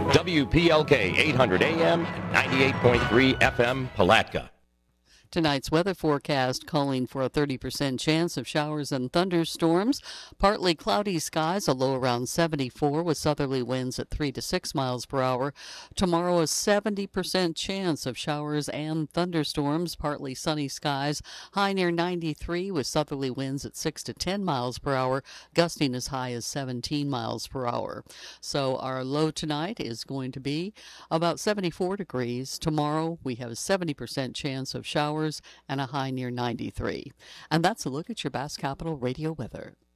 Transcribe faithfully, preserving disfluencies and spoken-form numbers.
W P L K eight hundred A M, ninety-eight point three F M, Palatka. Tonight's weather forecast calling for a thirty percent chance of showers and thunderstorms. Partly cloudy skies, a low around seventy-four with southerly winds at three to six miles per hour. Tomorrow, a seventy percent chance of showers and thunderstorms. Partly sunny skies, high near ninety-three with southerly winds at six to ten miles per hour, gusting as high as seventeen miles per hour. So our low tonight is going to be about seventy-four degrees. Tomorrow, we have a seventy percent chance of showers and a high near ninety-three. And that's a look at your Bass Capital Radio weather.